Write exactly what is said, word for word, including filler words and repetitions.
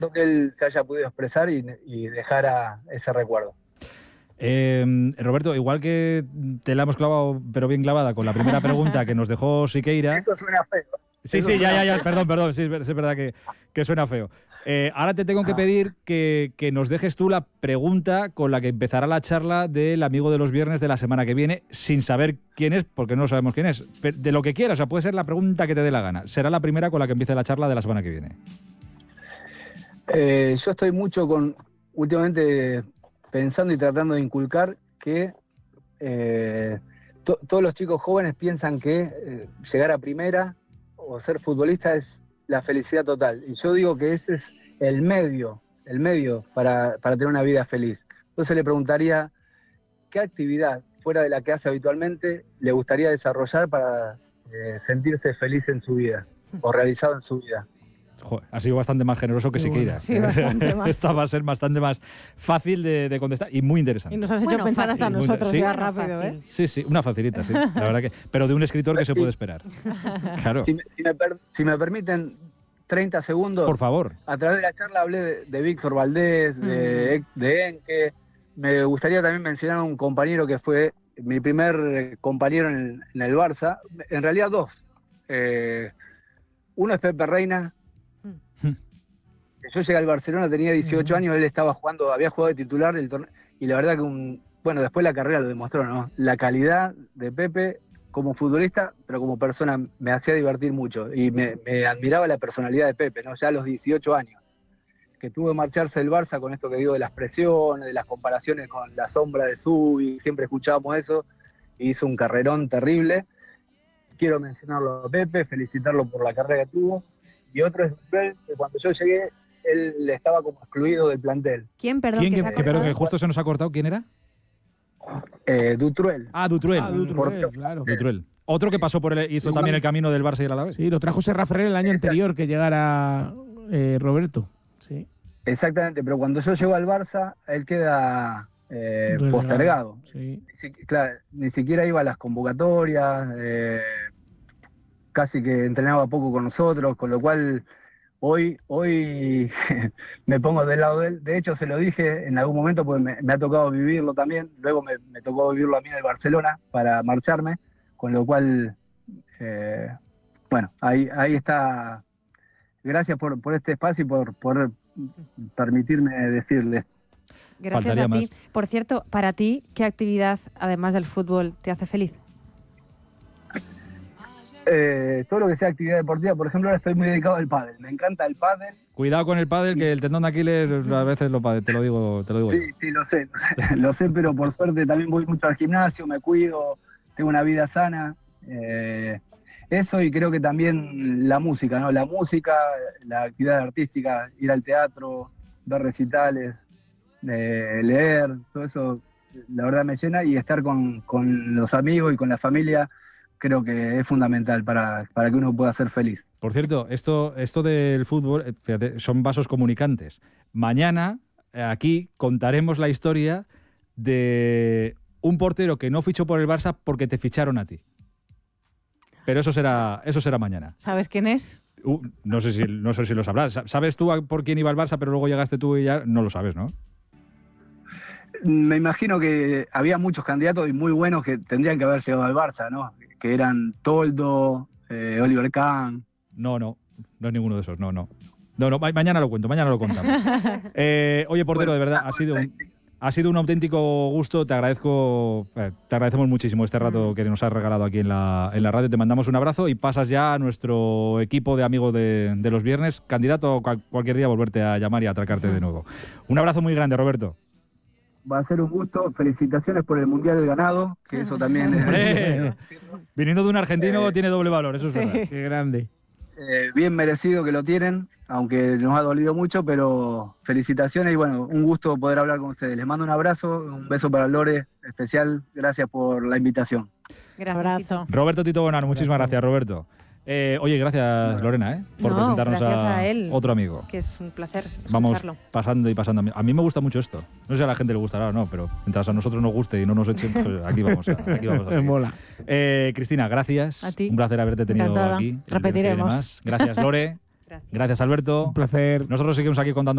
que él se haya podido expresar y, y dejara ese recuerdo. Eh, Roberto, igual que te la hemos clavado, pero bien clavada, con la primera pregunta que nos dejó Siqueira. Eso suena feo. Sí, Eso sí, ya, suena ya, ya, feo. perdón, perdón, sí, es verdad que, que suena feo. Eh, ahora te tengo que Ah. pedir que, que nos dejes tú la pregunta con la que empezará la charla del amigo de los viernes de la semana que viene, sin saber quién es, porque no sabemos quién es. De lo que quieras, o sea, puede ser la pregunta que te dé la gana. Será la primera con la que empiece la charla de la semana que viene. Eh, yo estoy mucho con, últimamente, pensando y tratando de inculcar que eh, to, todos los chicos jóvenes piensan que eh, llegar a primera o ser futbolista es la felicidad total. Y yo digo que ese es el medio, el medio para, para tener una vida feliz. Entonces le preguntaría, ¿qué actividad fuera de la que hace habitualmente le gustaría desarrollar para eh, sentirse feliz en su vida o realizado en su vida? Joder, ha sido bastante más generoso que Sí, Siqueira. sí, bastante más. Esta va a ser bastante más fácil de, de contestar y muy interesante. Y nos has hecho Bueno, pensar fácil. hasta Muy nosotros sí. ya Bueno, rápido, fácil. ¿eh? Sí, sí, una facilita, sí. La verdad que, pero de un escritor que se puede esperar. Claro. Si me, si me, per, si me permiten treinta segundos, Por favor. a través de la charla hablé de, de Víctor Valdés, de, Mm. de Enke. Me gustaría también mencionar a un compañero que fue mi primer compañero en el, en el Barça. En realidad dos. Eh, uno es Pepe Reina. Mm. Yo llegué al Barcelona, tenía dieciocho Mm. años, él estaba jugando, había jugado de titular el torneo, y la verdad que un, bueno, después la carrera lo demostró, ¿no? La calidad de Pepe como futbolista, pero como persona me hacía divertir mucho y me, me admiraba la personalidad de Pepe, ¿no? Ya a los dieciocho años, que tuvo que marcharse del Barça con esto que digo de las presiones, de las comparaciones con la sombra de Zubi, siempre escuchábamos eso, y hizo un carrerón terrible. Quiero mencionarlo a Pepe, felicitarlo por la carrera que tuvo, y otro es Dutrell, que cuando yo llegué, él estaba como excluido del plantel. ¿Quién, perdón, ¿Quién que que, se ha que, pero que cortado? justo se nos ha cortado? ¿Quién era? Eh, Dutrell. Ah, Dutrell. Ah, Dutrell, claro. Dutrell. Otro que pasó por el, hizo Sí, también bueno. el camino del Barça y el Alavés. Sí, lo trajo Serra Ferrer el año Exacto. anterior que llegara eh, Roberto. Sí. Exactamente, pero cuando yo llego al Barça, él queda eh, Relegado. postergado. Sí. Ni, si- claro, ni siquiera iba a las convocatorias, eh, casi que entrenaba poco con nosotros, con lo cual hoy, hoy me pongo del lado de él. De hecho, se lo dije en algún momento, porque me, me ha tocado vivirlo también, luego me, me tocó vivirlo a mí en el Barcelona para marcharme, con lo cual, eh, bueno, ahí, ahí está. Gracias por, por este espacio y por, por permitirme decirles. Gracias Faltaría a ti. más. Por cierto, para ti, ¿qué actividad, además del fútbol, te hace feliz? Eh, todo lo que sea actividad deportiva, por ejemplo, ahora estoy muy dedicado al pádel. Me encanta el pádel. Cuidado con el pádel, que el tendón de Aquiles a veces lo padece, te lo digo, te lo digo Sí, yo. sí, lo sé, lo sé, lo sé, pero por suerte también voy mucho al gimnasio, me cuido, tengo una vida sana. Eh, eso y creo que también la música, ¿no? La música, la actividad artística, ir al teatro, ver recitales, eh, leer, todo eso, la verdad me llena y estar con, con los amigos y con la familia creo que es fundamental para, para que uno pueda ser feliz. Por cierto, esto, esto del fútbol, eh, fíjate, son vasos comunicantes. Mañana, eh, aquí, contaremos la historia de un portero que no fichó por el Barça porque te ficharon a ti. Pero eso será, eso será mañana. ¿Sabes quién es? Uh, no sé si, no sé si lo sabrás. Sa- ¿Sabes tú a- por quién iba el Barça, pero luego llegaste tú y ya no lo sabes, ¿no? Me imagino que había muchos candidatos y muy buenos que tendrían que haber llegado al Barça, ¿no? Que eran Toldo, eh, Oliver Kahn. No, no, no es ninguno de esos, no, no. No, no, ma- mañana lo cuento, mañana lo contamos. Eh, oye, portero, de verdad, ha sido un, ha sido un auténtico gusto. Te agradezco, eh, te agradecemos muchísimo este rato que nos has regalado aquí en la, en la radio. Te mandamos un abrazo y pasas ya a nuestro equipo de amigos de, de los viernes. Candidato a cual- cualquier día a volverte a llamar y a atracarte de nuevo. Un abrazo muy grande, Roberto. Va a ser un gusto. Felicitaciones por el Mundial del Ganado, que eso también ¡Hombre! es Viniendo de un argentino Eh, tiene doble valor, eso es Sí. verdad. Qué grande. eh, bien merecido que lo tienen, aunque nos ha dolido mucho, pero felicitaciones y bueno, un gusto poder hablar con ustedes. Les mando un abrazo, un beso para Lore especial. Gracias por la invitación. Gracias, Abrazo. Roberto Tito Bonano, muchísimas Abrazo. gracias, Roberto. Eh, oye, gracias, Lorena, ¿eh? por No, presentarnos gracias a, a él. otro amigo. Tito, que es un placer Vamos escucharlo. pasando y pasando. A mí me gusta mucho esto. No sé si a la gente le gustará o no, pero mientras a nosotros nos guste y no nos echen, pues aquí vamos a, aquí vamos a seguir. Mola. Eh, Cristina, gracias. A ti. Un placer haberte tenido Encantada. aquí. El viernes que Repetiremos. viene más. Gracias, Lore. Gracias. Gracias, Alberto. Un placer. Nosotros seguimos aquí contando